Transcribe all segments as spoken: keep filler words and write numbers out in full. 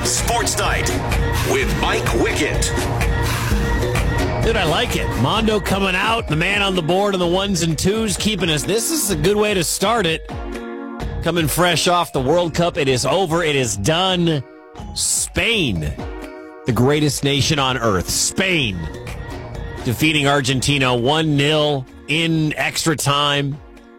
Sports Night with Mike Wickett. Dude, I like it. Mondo coming out, the man on the board on the ones and twos, keeping us. This is a good way to start it. Coming fresh off the World Cup. It is over. It is done. Spain, the greatest nation on earth. Spain defeating Argentina one nil in extra time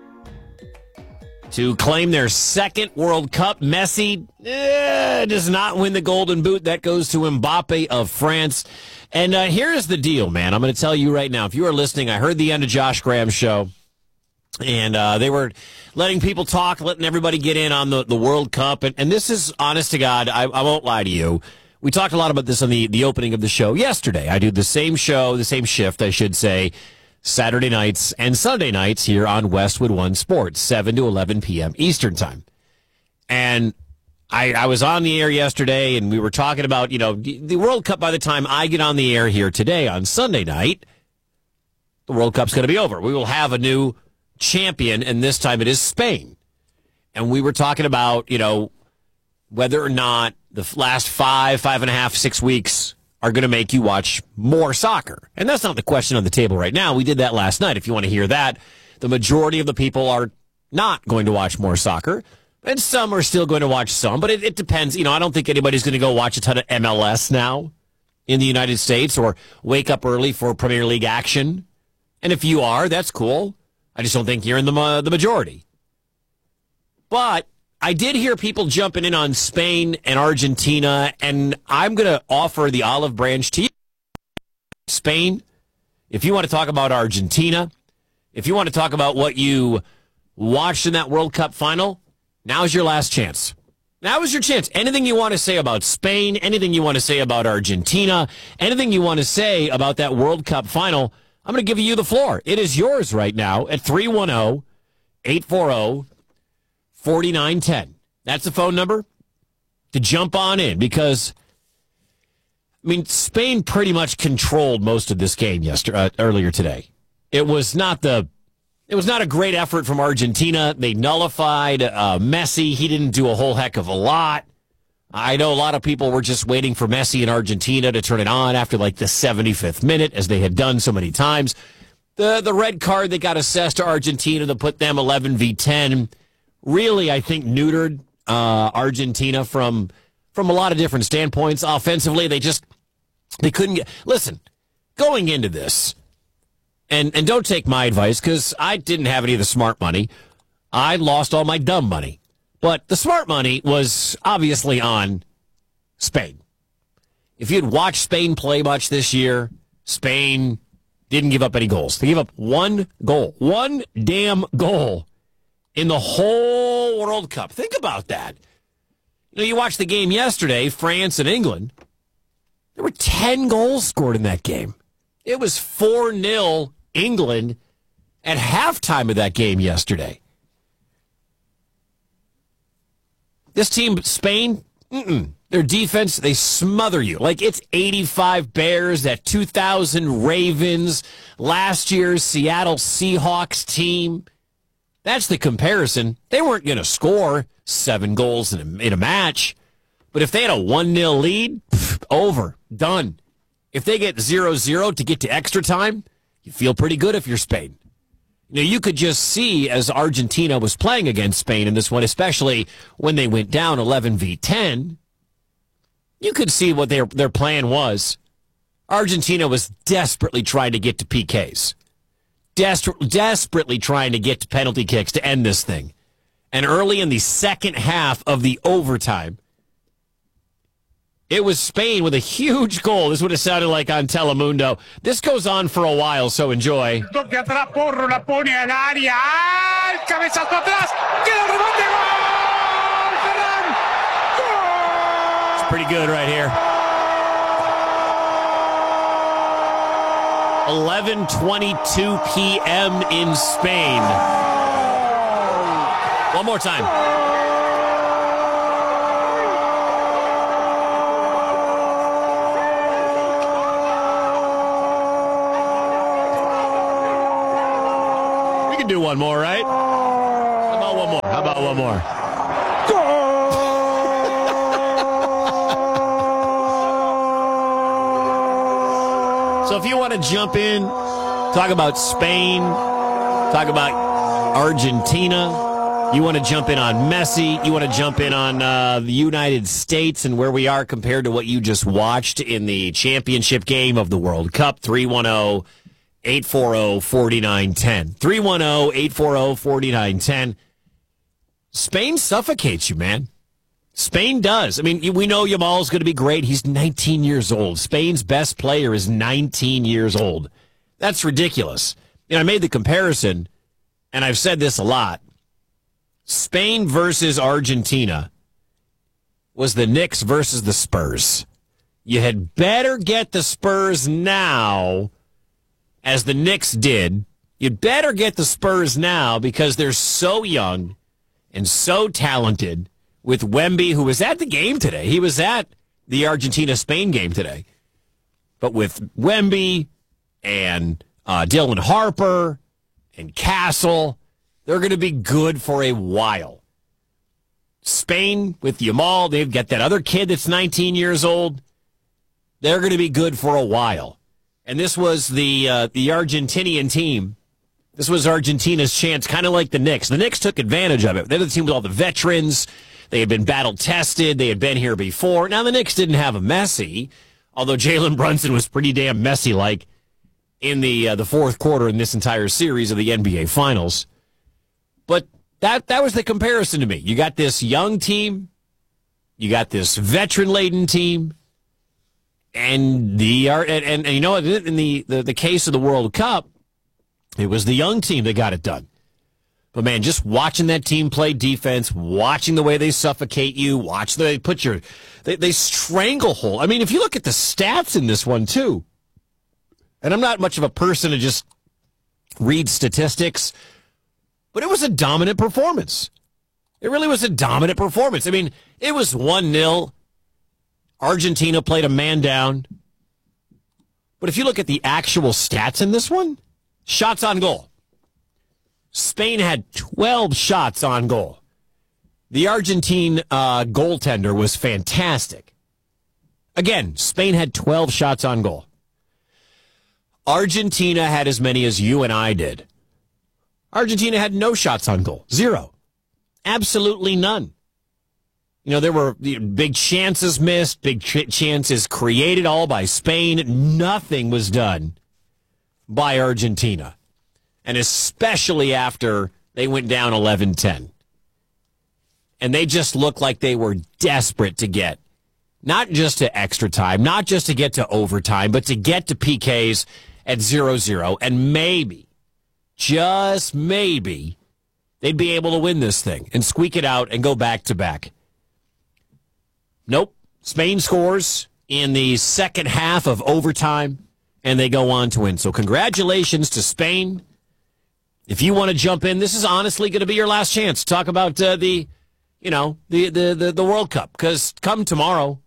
to claim their second World Cup. Messi eh, does not win the Golden Boot. That goes to Mbappe of France. And uh, here's the deal, man. I'm going to tell you right now. If you are listening, I heard the end of Josh Graham's show, and uh, they were letting people talk, letting everybody get in on the, the World Cup. And, and this is, honest to God, I, I won't lie to you. We talked a lot about this on the, the opening of the show yesterday. I do the same show, the same shift, I should say, Saturday nights and Sunday nights here on Westwood One Sports, seven to eleven p.m. Eastern Time. And I, I was on the air yesterday, and we were talking about, you know, the World Cup. By the time I get on the air here today on Sunday night, the World Cup's going to be over. We will have a new champion, and this time it is Spain. And we were talking about, you know, whether or not the last five, five and a half, six weeks are going to make you watch more soccer. And that's not the question on the table right now. We did that last night. If you want to hear that, the majority of the people are not going to watch more soccer. And some are still going to watch some, but it, it depends. You know, I don't think anybody's going to go watch a ton of M L S now in the United States or wake up early for Premier League action. And if you are, that's cool. I just don't think you're in the uh, the majority. But I did hear people jumping in on Spain and Argentina, and I'm going to offer the olive branch to you. Spain, if you want to talk about Argentina, if you want to talk about what you watched in that World Cup final, now's your last chance. Now is your chance. Anything you want to say about Spain, anything you want to say about Argentina, anything you want to say about that World Cup final, I'm going to give you the floor. It is yours right now at three one zero, eight four zero, four nine one zero. That's the phone number to jump on in because, I mean, Spain pretty much controlled most of this game yesterday, uh, earlier today. It was not the It was not a great effort from Argentina. They nullified uh, Messi. He didn't do a whole heck of a lot. I know a lot of people were just waiting for Messi in Argentina to turn it on after like the seventy-fifth minute, as they had done so many times. The the red card that got assessed to Argentina to put them eleven v ten really, I think, neutered uh, Argentina from from a lot of different standpoints. Offensively, they just they couldn't get. Listen, going into this. And and don't take my advice, because I didn't have any of the smart money. I lost all my dumb money. But the smart money was obviously on Spain. If you had watched Spain play much this year, Spain didn't give up any goals. They gave up one goal. One damn goal in the whole World Cup. Think about that. You know, you watched the game yesterday, France and England. There were ten goals scored in that game. It was four nil England at halftime of that game yesterday. This team, Spain, mm-mm, their defense, they smother you. Like it's eighty-five Bears, that two thousand Ravens, last year's Seattle Seahawks team. That's the comparison. They weren't going to score seven goals in a, in a match. But if they had a one nil lead, pff, over, done. If they get zero zero to get to extra time, you feel pretty good if you're Spain. You know, you could just see as Argentina was playing against Spain in this one, especially when they went down eleven v ten, you could see what their their plan was. Argentina was desperately trying to get to P Ks. Des- desperately trying to get to penalty kicks to end this thing. And early in the second half of the overtime, it was Spain with a huge goal. This would have sounded like on Telemundo. This goes on for a while, so enjoy. It's pretty good right here. eleven twenty-two p.m. in Spain. One more time. We can do one more, right? How about one more? How about one more? So if you want to jump in, talk about Spain, talk about Argentina, you want to jump in on Messi, you want to jump in on uh, the United States and where we are compared to what you just watched in the championship game of the World Cup, three one zero, eight four zero, four nine one zero. three one zero, eight four zero, four nine one zero. Spain suffocates you, man. Spain does. I mean, we know Yamal's going to be great. He's nineteen years old. Spain's best player is nineteen years old. That's ridiculous. You know, I made the comparison, and I've said this a lot. Spain versus Argentina was the Knicks versus the Spurs. You had better get the Spurs now, as the Knicks did. You'd better get the Spurs now because they're so young and so talented. With Wemby, who was at the game today. He was at the Argentina-Spain game today. But with Wemby and uh, Dylan Harper and Castle, they're going to be good for a while. Spain, with Yamal, they've got that other kid that's nineteen years old. They're going to be good for a while. And this was the uh, the Argentinian team. This was Argentina's chance, kind of like the Knicks. The Knicks took advantage of it. They're the team with all the veterans. They had been battle-tested. They had been here before. Now, the Knicks didn't have a Messi, although Jalen Brunson was pretty damn Messi-like in the uh, the fourth quarter in this entire series of the N B A Finals. But that that was the comparison to me. You got this young team. You got this veteran-laden team. And, the and, and, and you know, in the, the, the case of the World Cup, it was the young team that got it done. But, man, just watching that team play defense, watching the way they suffocate you, watch the they put your they, they stranglehold. I mean, if you look at the stats in this one, too, and I'm not much of a person to just read statistics, but it was a dominant performance. It really was a dominant performance. I mean, it was one nil. Argentina played a man down. But if you look at the actual stats in this one, shots on goal. Spain had twelve shots on goal. The Argentine uh, goaltender was fantastic. Again, Spain had twelve shots on goal. Argentina had as many as you and I did. Argentina had no shots on goal. Zero. Absolutely none. You know, there were big chances missed, big ch- chances created, all by Spain. Nothing was done by Argentina. And especially after they went down eleven ten. And they just looked like they were desperate to get, not just to extra time, not just to get to overtime, but to get to P Ks at zero zero. And maybe, just maybe, they'd be able to win this thing and squeak it out and go back to back. Nope. Spain scores in the second half of overtime, and they go on to win. So congratulations to Spain. If you want to jump in, this is honestly going to be your last chance to talk about uh, the, you know, the, the, the, the World Cup. Because come tomorrow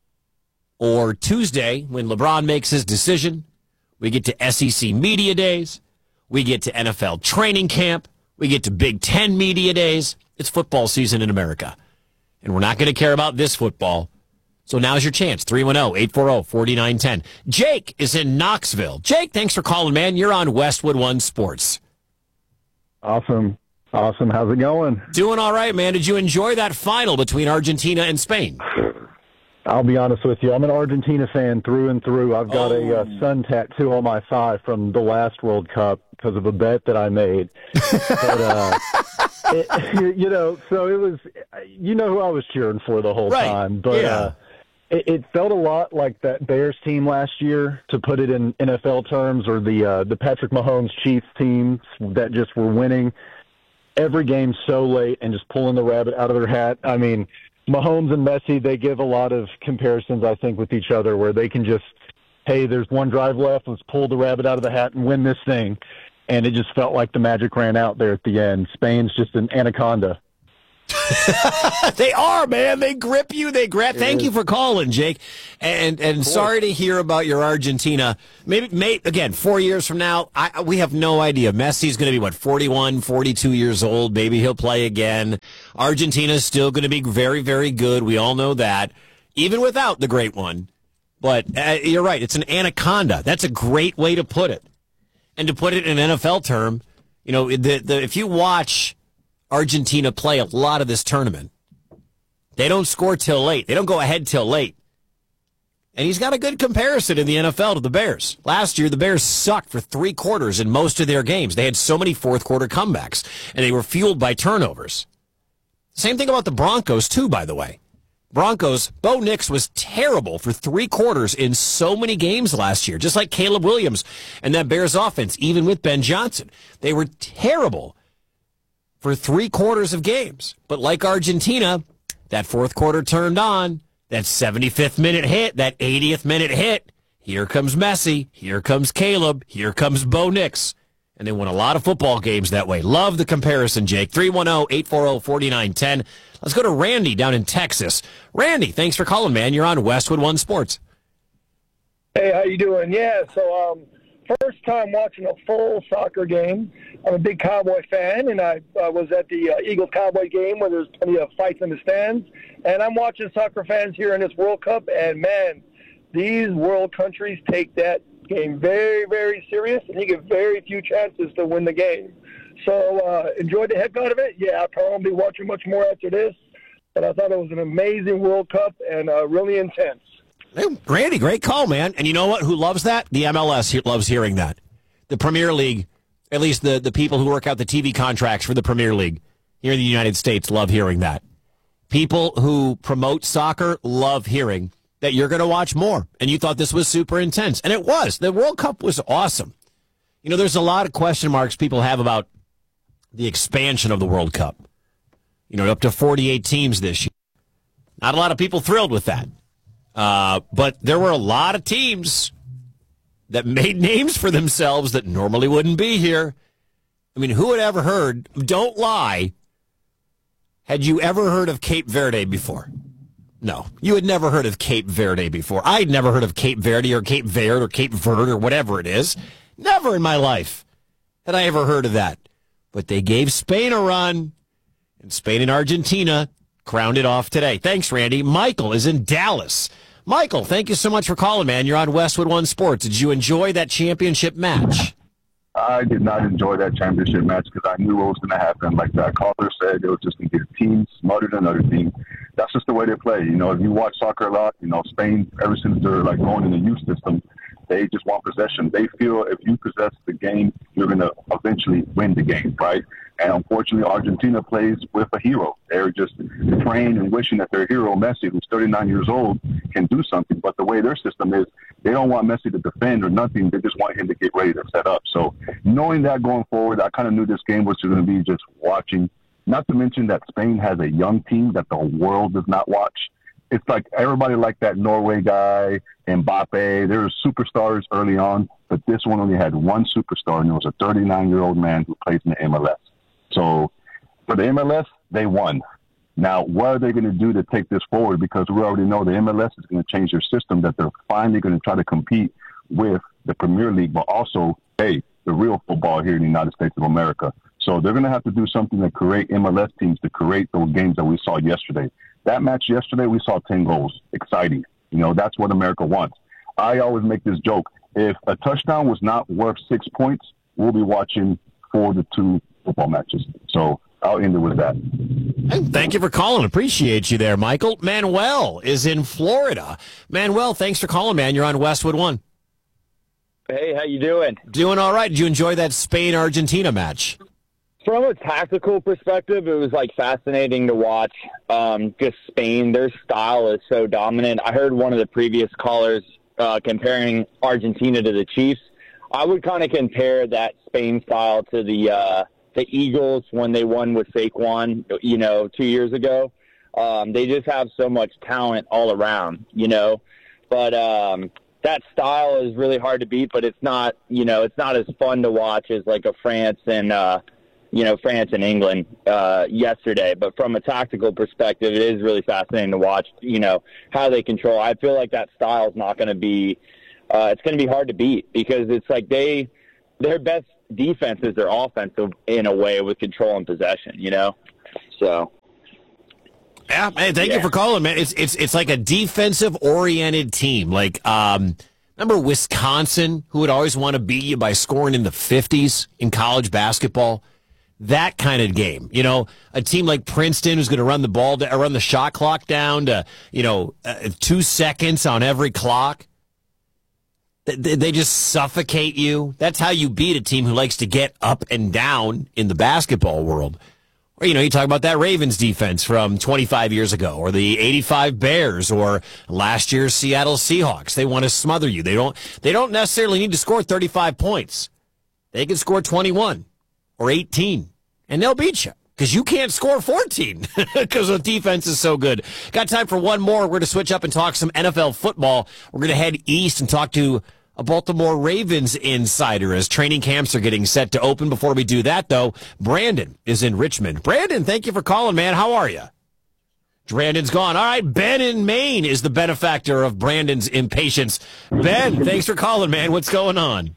or Tuesday, when LeBron makes his decision, we get to S E C Media Days. We get to N F L Training Camp. We get to Big Ten Media Days. It's football season in America. And we're not going to care about this football. So now's your chance. three one zero, eight four zero, four nine one zero. Jake is in Knoxville. Jake, thanks for calling, man. You're on Westwood One Sports. Awesome. Awesome. How's it going? Doing all right, man. Did you enjoy that final between Argentina and Spain? I'll be honest with you. I'm an Argentina fan through and through. I've got oh. a uh, sun tattoo on my thigh from the last World Cup because of a bet that I made. but, uh, it, you know, so it was, you know who I was cheering for the whole right. time. But yeah. uh, it, it felt a lot like that Bears team last year, to put it in N F L terms, or the uh, the Patrick Mahomes Chiefs teams that just were winning every game so late and just pulling the rabbit out of their hat. I mean, Mahomes and Messi, they give a lot of comparisons, I think, with each other, where they can just, hey, there's one drive left, let's pull the rabbit out of the hat and win this thing. And it just felt like the magic ran out there at the end. Spain's just an anaconda. They are, man. They grip you. They grab. It Thank is. you for calling, Jake. And and sorry to hear about your Argentina. Maybe, maybe again, four years from now, I, we have no idea. Messi's going to be, what, forty-one, forty-two years old. Maybe he'll play again. Argentina's still going to be very, very good. We all know that, even without the great one. But uh, you're right. It's an anaconda. That's a great way to put it. And to put it in an N F L term, you know, the, the, if you watch Argentina play a lot of this tournament, they don't score till late. They don't go ahead till late. And he's got a good comparison in the N F L to the Bears. Last year, the Bears sucked for three quarters in most of their games. They had so many fourth-quarter comebacks, and they were fueled by turnovers. Same thing about the Broncos, too, by the way. Broncos, Bo Nix was terrible for three quarters in so many games last year, just like Caleb Williams and that Bears offense, even with Ben Johnson. They were terrible for three quarters of games. But like Argentina, that fourth quarter turned on. That seventy-fifth minute hit, that eightieth minute hit. Here comes Messi. Here comes Caleb. Here comes Bo Nix. And they won a lot of football games that way. Love the comparison, Jake. three one zero, eight four zero, four nine one zero. Let's go to Randy down in Texas. Randy, thanks for calling, man. You're on Westwood One Sports. Hey, how you doing? Yeah, so um, first time watching a full soccer game. I'm a big Cowboy fan, and I uh, was at the uh, Eagles-Cowboy game where there's plenty of fights in the stands. And I'm watching soccer fans here in this World Cup, and, man, these world countries take that game very, very serious, and you get very few chances to win the game. So uh, enjoyed the heck out of it. Yeah, I'll probably be watching much more after this. But I thought it was an amazing World Cup and uh, really intense. Hey, Randy, great call, man. And you know what? Who loves that? The M L S he- loves hearing that. The Premier League, at least the, the people who work out the T V contracts for the Premier League here in the United States love hearing that. People who promote soccer love hearing that you're going to watch more. And you thought this was super intense. And it was. The World Cup was awesome. You know, there's a lot of question marks people have about the expansion of the World Cup. You know, up to forty-eight teams this year. Not a lot of people thrilled with that. Uh, but there were a lot of teams that made names for themselves that normally wouldn't be here. I mean, who had ever heard, don't lie, had you ever heard of Cape Verde before? No, you had never heard of Cape Verde before. I'd never heard of Cape Verde or Cape Verde or Cape Verde or whatever it is. Never in my life had I ever heard of that. But they gave Spain a run, and Spain and Argentina crowned it off today. Thanks, Randy. Michael is in Dallas. Michael, thank you so much for calling, man. You're on Westwood One Sports. Did you enjoy that championship match? I did not enjoy that championship match because I knew what was going to happen. Like that caller said, it was just going to be a team smarter than another team. That's just the way they play. You know, if you watch soccer a lot, you know, Spain, ever since they're like going in the youth system, they just want possession. They feel if you possess the game, you're going to eventually win the game, right? And unfortunately, Argentina plays with a hero. They're just praying and wishing that their hero, Messi, who's thirty-nine years old, can do something. But the way their system is, they don't want Messi to defend or nothing. They just want him to get ready to set up. So knowing that going forward, I kind of knew this game was going to be just watching. Not to mention that Spain has a young team that the world does not watch. It's like everybody like that Norway guy, Mbappe. There were superstars early on, but this one only had one superstar, and it was a thirty-nine-year-old man who plays in the M L S. So for the M L S, they won. Now, what are they going to do to take this forward? Because we already know the M L S is going to change their system, that they're finally going to try to compete with the Premier League, but also, hey, the real football here in the United States of America. So they're going to have to do something to create M L S teams to create those games that we saw yesterday. That match yesterday, we saw ten goals. Exciting. You know, that's what America wants. I always make this joke. If a touchdown was not worth six points, we'll be watching four to two football matches. So I'll end it with that. Thank you for calling. Appreciate you there, Michael. Manuel is in Florida. Manuel, thanks for calling, man. You're on Westwood One. Hey, how you doing? Doing all right. Did you enjoy that Spain-Argentina match? From a tactical perspective, it was like fascinating to watch. Um, just Spain, their style is so dominant. I heard one of the previous callers uh, comparing Argentina to the Chiefs. I would kind of compare that Spain style to the uh, the Eagles when they won with Saquon, you know, two years ago. Um, they just have so much talent all around, you know. But um, that style is really hard to beat. But it's not, you know, it's not as fun to watch as like a France and. Uh, you know, France and England uh, yesterday. But from a tactical perspective, it is really fascinating to watch, you know, how they control. I feel like that style is not going to be uh, – it's going to be hard to beat because it's like they – their best defense is their offense in a way with control and possession, you know? So. Yeah, man, thank Yeah. you for calling, man. It's it's it's like a defensive-oriented team. Like, um, remember Wisconsin, who would always want to beat you by scoring in the fifties in college basketball? That kind of game. You know, a team like Princeton who's going to run the ball, to, run the shot clock down to, you know, uh, two seconds on every clock. They, they just suffocate you. That's how you beat a team who likes to get up and down in the basketball world. Or, you know, you talk about that Ravens defense from twenty-five years ago, or the eighty-five Bears, or last year's Seattle Seahawks. They want to smother you. They don't, they don't necessarily need to score thirty-five points. They can score twenty-one or eighteen, and they'll beat you because you can't score fourteen because the defense is so good. Got time for one more. We're going to switch up and talk some N F L football. We're going to head east and talk to a Baltimore Ravens insider as training camps are getting set to open. Before we do that, though, Brandon is in Richmond. Brandon, thank you for calling, man. How are you? Brandon's gone. All right, Ben in Maine is the benefactor of Brandon's impatience. Ben, thanks for calling, man. What's going on?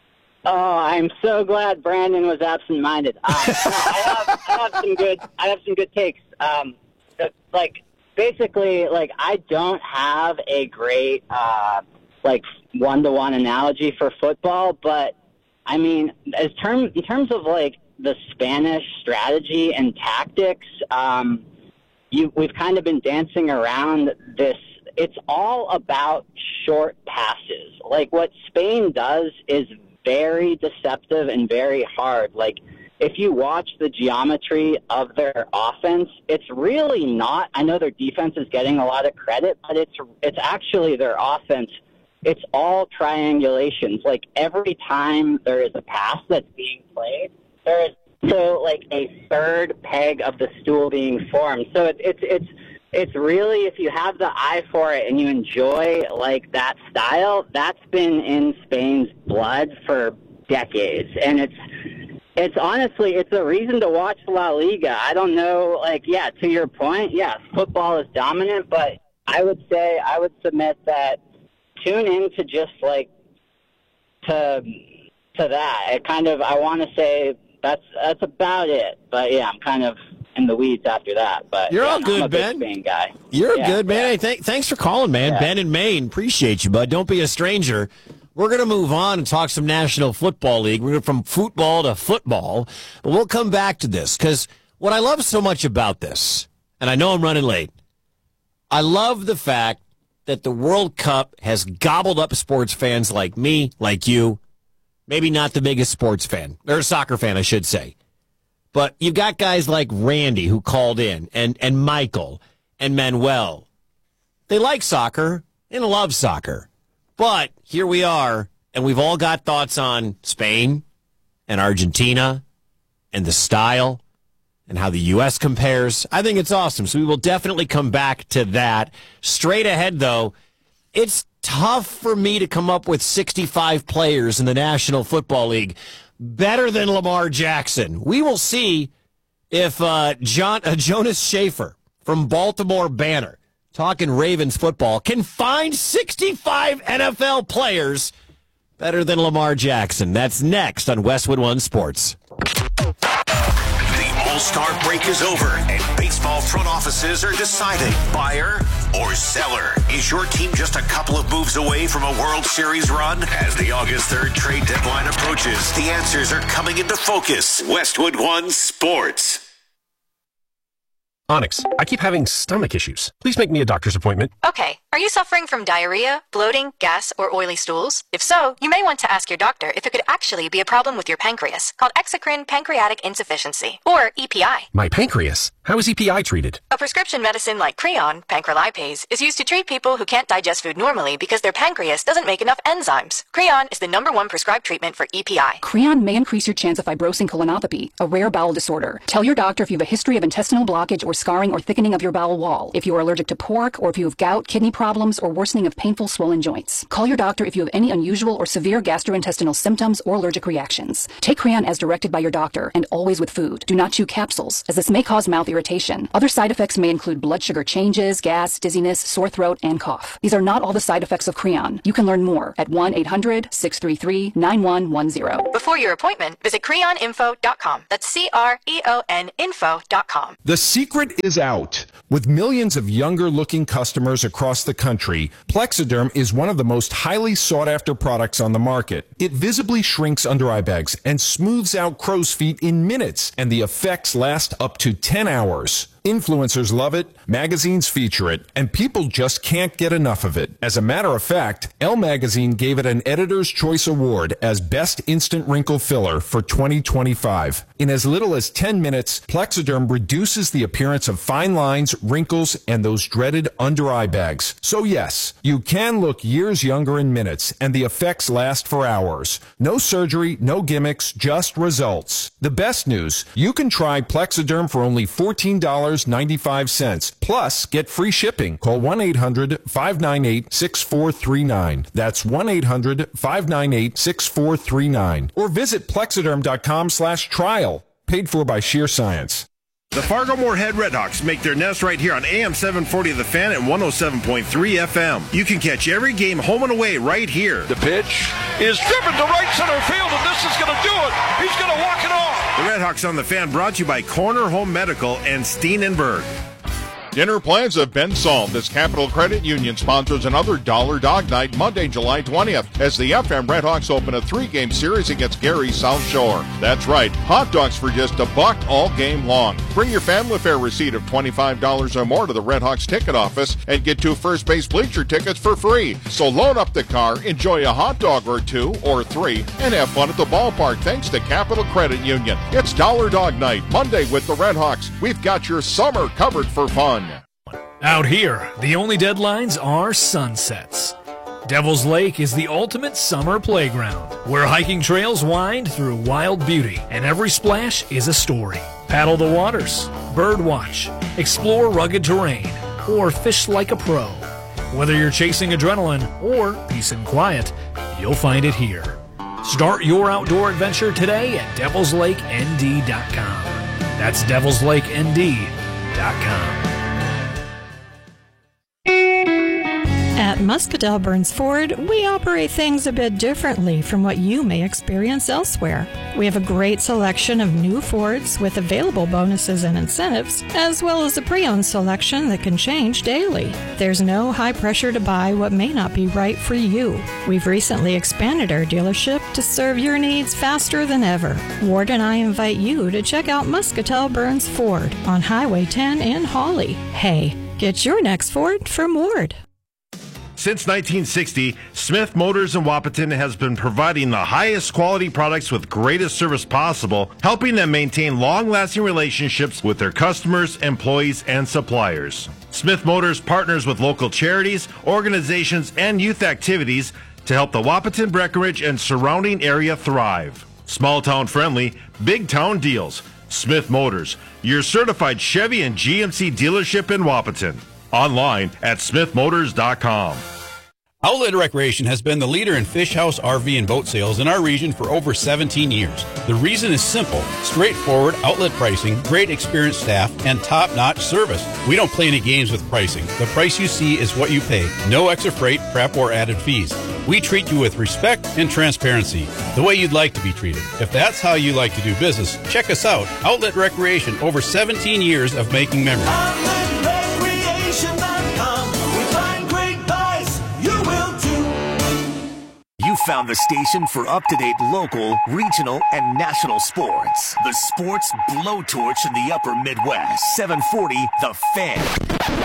Oh, I'm so glad Brandon was absent-minded. Uh, no, I, have, I have some good. I have some good takes. Um, like basically, like I don't have a great uh, like one-to-one analogy for football, but I mean, as term in terms of like the Spanish strategy and tactics, um, you we've kind of been dancing around this. It's all about short passes. Like what Spain does is very deceptive and very hard. Like, if you watch the geometry of their offense, it's really not. I know their defense is getting a lot of credit, but it's it's actually their offense. It's all triangulations. Like, every time there is a pass that's being played, there is so like a third peg of the stool being formed. So it's it's it's it's really, if you have the eye for it and you enjoy like that style, that's been in Spain's blood for decades. And it's it's honestly, it's a reason to watch La Liga. I don't know, like, yeah, to your point, yes, football is dominant, but I would say, I would submit that tune in to just like to to that. It kind of, I want to say that's that's about it. But yeah, I'm kind of in the weeds after that. But you're yeah, all good, I'm a Ben. big Spain guy. You're yeah, good, man. yeah. Hey, th- thanks for calling, man. Yeah. Ben in Maine, appreciate you, bud. Don't be a stranger. We're going to move on and talk some National Football League. We're going from football to football, but we'll come back to this because what I love so much about this, and I know I'm running late, I love the fact that the World Cup has gobbled up sports fans like me, like you, maybe not the biggest sports fan, or a soccer fan, I should say. But you've got guys like Randy who called in, and, and Michael, and Manuel. They like soccer and love soccer. But here we are, and we've all got thoughts on Spain and Argentina and the style and how the U S compares. I think it's awesome, so we will definitely come back to that. Straight ahead, though, it's tough for me to come up with sixty-five players in the National Football League better than Lamar Jackson. We will see if uh, John uh, Jonas Schaefer from Baltimore Banner, talking Ravens football, can find sixty-five N F L players better than Lamar Jackson. That's next on Westwood One Sports. The All-Star break is over, and baseball front offices are deciding buyer or seller. Is your team just a couple of moves away from a World Series run? As the August third trade deadline approaches, the answers are coming into focus. Westwood One Sports. Onyx, I keep having stomach issues. Please make me a doctor's appointment. Okay. Are you suffering from diarrhea, bloating, gas, or oily stools? If so, you may want to ask your doctor if it could actually be a problem with your pancreas, called exocrine pancreatic insufficiency, or E P I. My pancreas? How is E P I treated? A prescription medicine like Creon, pancrelipase, is used to treat people who can't digest food normally because their pancreas doesn't make enough enzymes. Creon is the number one prescribed treatment for E P I. Creon may increase your chance of fibrosing colonopathy, a rare bowel disorder. Tell your doctor if you have a history of intestinal blockage or scarring or thickening of your bowel wall, if you are allergic to pork, or if you have gout, kidney problems, or worsening of painful swollen joints. Call your doctor if you have any unusual or severe gastrointestinal symptoms or allergic reactions. Take Creon as directed by your doctor and always with food. Do not chew capsules, as this may cause mouth irritation. irritation. Other side effects may include blood sugar changes, gas, dizziness, sore throat, and cough. These are not all the side effects of Creon. You can learn more at one eight hundred six three three nine one one zero. Before your appointment, visit creon info dot com. That's C R E O N info dot com. The secret is out. With millions of younger-looking customers across the country, Plexiderm is one of the most highly sought-after products on the market. It visibly shrinks under-eye bags and smooths out crow's feet in minutes, and the effects last up to ten hours. Influencers love it, magazines feature it, and people just can't get enough of it. As a matter of fact, Elle Magazine gave it an Editor's Choice Award as Best Instant Wrinkle Filler for twenty twenty-five. In as little as ten minutes, Plexiderm reduces the appearance of fine lines, wrinkles, and those dreaded under-eye bags. So yes, you can look years younger in minutes, and the effects last for hours. No surgery, no gimmicks, just results. The best news, you can try Plexiderm for only fourteen dollars and ninety-five cents. Plus, get free shipping. Call one eight hundred five nine eight six four three nine. That's one eight hundred five nine eight six four three nine. Or visit plexiderm dot com slash trial. Paid for by Sheer Science. The Fargo-Moorhead Redhawks make their nest right here on A M seven forty The Fan and one oh seven point three F M. You can catch every game home and away right here. The pitch is driven to right center field, and this is going to do it. He's going to walk it off. The Redhawks on The Fan brought to you by Corner Home Medical and Steenenberg. Dinner plans have been solved as Capital Credit Union sponsors another Dollar Dog Night Monday, July twentieth, as the F M Redhawks open a three-game series against Gary South Shore. That's right, hot dogs for just a buck all game long. Bring your family fare receipt of twenty-five dollars or more to the Redhawks ticket office and get two first base bleacher tickets for free. So load up the car, enjoy a hot dog or two or three, and have fun at the ballpark thanks to Capital Credit Union. It's Dollar Dog Night Monday with the Redhawks. We've got your summer covered for fun. Out here, the only deadlines are sunsets. Devil's Lake is the ultimate summer playground, where hiking trails wind through wild beauty, and every splash is a story. Paddle the waters, bird watch, explore rugged terrain, or fish like a pro. Whether you're chasing adrenaline or peace and quiet, you'll find it here. Start your outdoor adventure today at devils lake n d dot com. That's devils lake n d dot com. At Muscatell Burns Ford, we operate things a bit differently from what you may experience elsewhere. We have a great selection of new Fords with available bonuses and incentives, as well as a pre-owned selection that can change daily. There's no high pressure to buy what may not be right for you. We've recently expanded our dealership to serve your needs faster than ever. Ward and I invite you to check out Muscatell Burns Ford on Highway ten in Hawley. Hey, get your next Ford from Ward. Since nineteen sixty, Smith Motors in Wahpeton has been providing the highest quality products with greatest service possible, helping them maintain long-lasting relationships with their customers, employees, and suppliers. Smith Motors partners with local charities, organizations, and youth activities to help the Wahpeton, Breckenridge, and surrounding area thrive. Small-town friendly, big-town deals. Smith Motors, your certified Chevy and G M C dealership in Wahpeton. Online at smith motors dot com. Outlet Recreation has been the leader in fish house, R V, and boat sales in our region for over seventeen years. The reason is simple: straightforward outlet pricing, great experienced staff, and top-notch service. We don't play any games with pricing. The price you see is what you pay. No extra freight, prep, or added fees. We treat you with respect and transparency, the way you'd like to be treated. If that's how you like to do business, check us out. Outlet Recreation, over seventeen years of making memories. You found the station for up-to-date local, regional, and national sports. The Sports Blowtorch in the upper Midwest. seven forty The Fan.